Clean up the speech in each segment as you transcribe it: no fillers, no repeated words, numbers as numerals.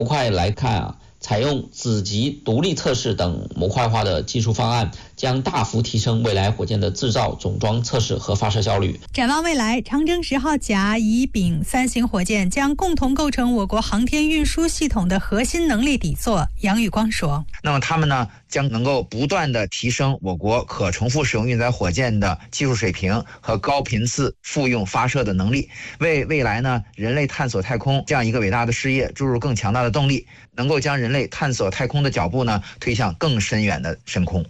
模块来看采用子集独立测试等模块化的技术方案，将大幅提升未来火箭的制造、总装、测试和发射效率。 展望未来，长征10号甲、乙、丙3型火箭将共同构成我国航天运输系统的核心能力底座。杨宇光说：“ 那么它们呢，将能够不断地提升我国可重复使用运载火箭的技术水平和高频次复用发射的能力，为未来呢人类探索太空这样一个伟大的事业注入更强大的动力，能够将人类探索太空的脚步呢推向更深远的深空。”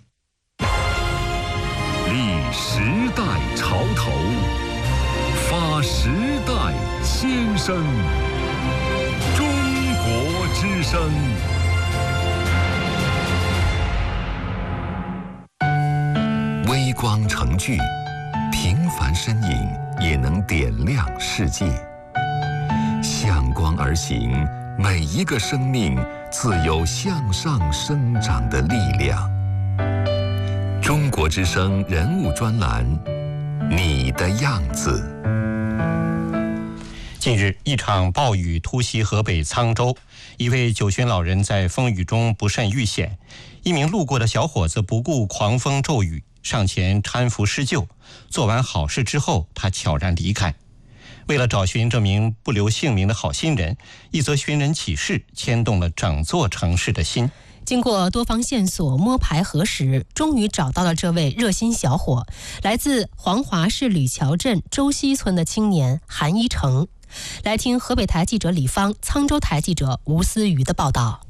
立时代潮头，发时代先声，中国之声。微光成炬，平凡身影也能点亮世界。向光而行，每一个生命自有向上生长的力量。中国之声人物专栏，你的样子。 近日，一场暴雨突袭河北沧州，一位九旬老人在风雨中不慎遇险，一名路过的小伙子不顾狂风骤雨，上前搀扶施救，做完好事之后，他悄然离开。为了找寻这名不留姓名的好心人，一则寻人启事牵动了整座城市的心。 经过多方线索摸排核实，终于找到了这位热心小伙，来自黄华市吕桥镇周溪村的青年韩一成。来听河北台记者李芳、沧州台记者吴思瑜的报道。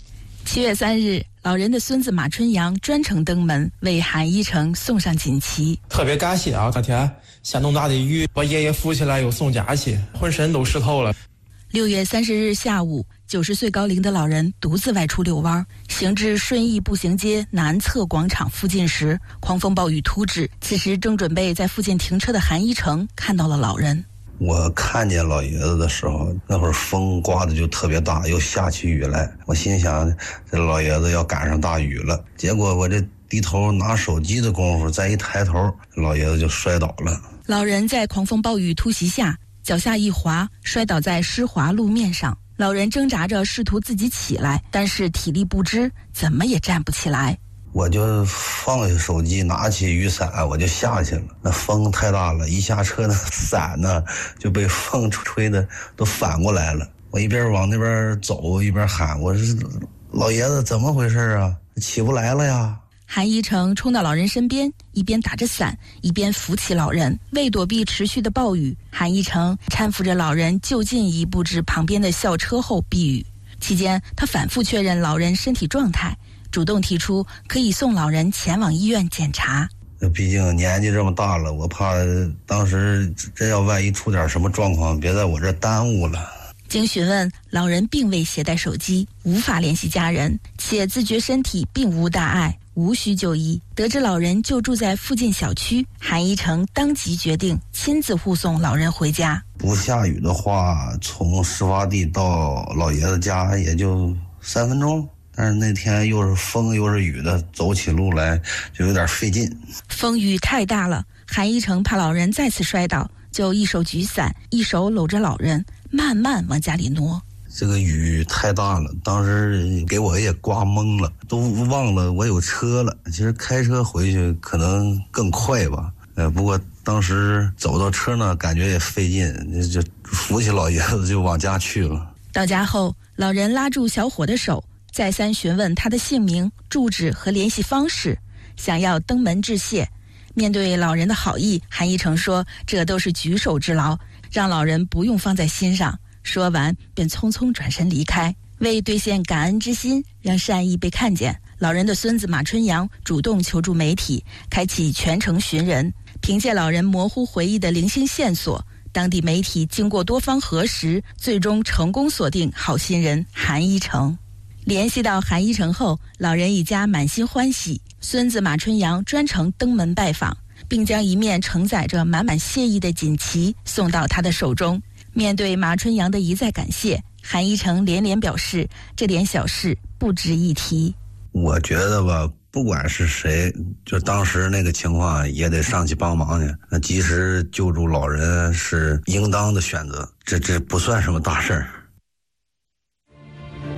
7月3日，老人的孙子马春阳专程登门为韩一成送上锦旗。 特别感谢啊！那天下那么大的雨，把爷爷扶起来又送家去，浑身都湿透了。 6月30日下午，90岁高龄的老人独自外出遛弯，行至顺义步行街南侧广场附近时，狂风暴雨突至。此时正准备在附近停车的韩一成看到了老人。 我看见老爷子的时候，那会儿风刮的就特别大，又下起雨来。我心想，这老爷子要赶上大雨了。结果我这低头拿手机的功夫，再一抬头，老爷子就摔倒了。 老人在狂风暴雨突袭下，脚下一滑，摔倒在湿滑路面上。老人挣扎着试图自己起来，但是体力不支，怎么也站不起来。 我就放下手机，拿起雨伞，我就下去了。那风太大了，一下车那伞呢就被风吹的都反过来了。我一边往那边走，一边喊：“我说老爷子怎么回事啊？起不来了呀！” 韩一成冲到老人身边，一边打着伞，一边扶起老人。为躲避持续的暴雨，韩一成搀扶着老人就近移步至旁边的校车后避雨。期间，他反复确认老人身体状态，主动提出可以送老人前往医院检查。 毕竟年纪这么大了，我怕当时真要万一出点什么状况，别在我这耽误了。 经询问，老人并未携带手机，无法联系家人，且自觉身体并无大碍，无需就医。得知老人就住在附近小区，韩一成当即决定亲自护送老人回家。 不下雨的话，从事发地到老爷子家也就3分钟。但是那天又是风又是雨的，走起路来就有点费劲。 风雨太大了，韩一成怕老人再次摔倒，就一手举伞，一手搂着老人，慢慢往家里挪。 这个雨太大了，当时给我也刮懵了，都忘了我有车了。其实开车回去可能更快吧，不过当时走到车那感觉也费劲，就扶起老爷子就往家去了。 到家后，老人拉住小伙的手，再三询问他的姓名、住址和联系方式，想要登门致谢。面对老人的好意，韩一成说这都是举手之劳，让老人不用放在心上。说完便匆匆转身离开。为兑现感恩之心，让善意被看见，老人的孙子马春阳主动求助媒体，开启全程寻人。凭借老人模糊回忆的零星线索，当地媒体经过多方核实，最终成功锁定好心人韩一成。联系到韩一成后，老人一家满心欢喜，孙子马春阳专程登门拜访，并将一面承载着满满谢意的锦旗送到他的手中。面对马春阳的一再感谢，韩一成连连表示这点小事不值一提。 我觉得吧，不管是谁，就当时那个情况也得上去帮忙去，那及时救助老人是应当的选择，这不算什么大事儿。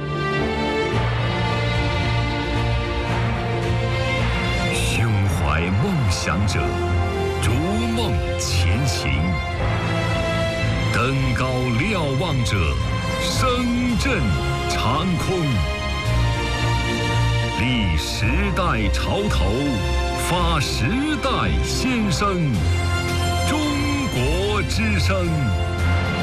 想者，逐梦前行；登高瞭望者，声震长空。立时代潮头，发时代先声。中国之声。